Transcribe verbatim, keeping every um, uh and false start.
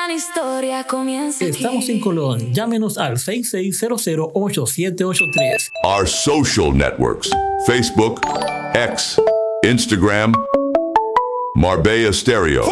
gran historia comienza aquí. Estamos en Colón. Llámenos al seis seis cero cero, ocho siete ocho tres. Our social networks: Facebook, X, Instagram, Marbella Stereo.